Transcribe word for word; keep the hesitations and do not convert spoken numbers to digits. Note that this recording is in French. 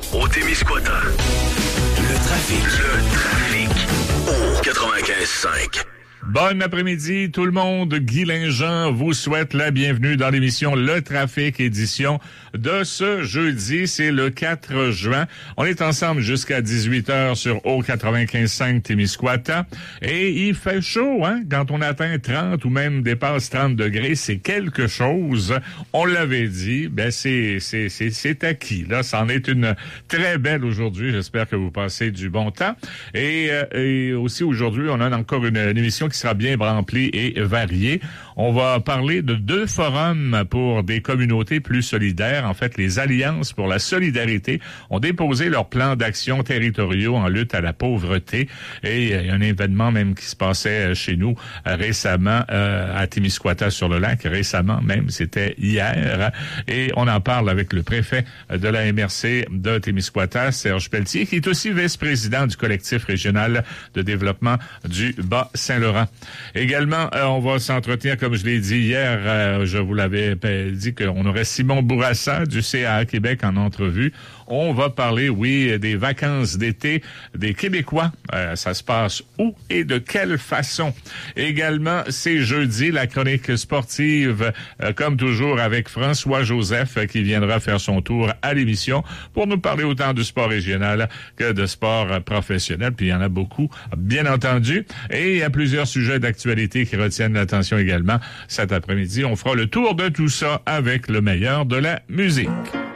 au Témiscouata. Le trafic. Le trafic. Au quatre-vingt-quinze cinq. Bon après-midi, tout le monde. Guy Linjean vous souhaite la bienvenue dans l'émission Le Trafic, édition de ce jeudi. C'est le quatre juin. On est ensemble jusqu'à dix-huit heures sur O quatre-vingt-quinze cinq Témiscouata. Et il fait chaud, hein? Quand on atteint trente ou même dépasse trente degrés, c'est quelque chose. On l'avait dit. Ben, c'est, c'est, c'est, c'est acquis. Là, c'en est une très belle aujourd'hui. J'espère que vous passez du bon temps. Et, euh, et aussi aujourd'hui, on a encore une, une émission qui sera bien remplie et variée. On va parler de deux forums pour des communautés plus solidaires. En fait, les Alliances pour la solidarité ont déposé leurs plans d'action territoriaux en lutte à la pauvreté. Et il y a un événement même qui se passait chez nous récemment euh, à Témiscouata-sur-le-Lac. Récemment même, c'était hier. Et on en parle avec le préfet de la M R C de Témiscouata, Serge Pelletier, qui est aussi vice-président du collectif régional de développement du Bas-Saint-Laurent. Également, euh, on va s'entretenir, comme je l'ai dit hier, euh, je vous l'avais dit qu'on aurait Simon Bourassa du C A A Québec en entrevue. On va parler, oui, des vacances d'été des Québécois. Euh, ça se passe où et de quelle façon? Également, c'est jeudi, la chronique sportive, euh, comme toujours, avec François Joseph, euh, qui viendra faire son tour à l'émission pour nous parler autant du sport régional que de sport euh, professionnel. Puis il y en a beaucoup, bien entendu. Et il y a plusieurs sujets d'actualité qui retiennent l'attention également cet après-midi. On fera le tour de tout ça avec le meilleur de la musique.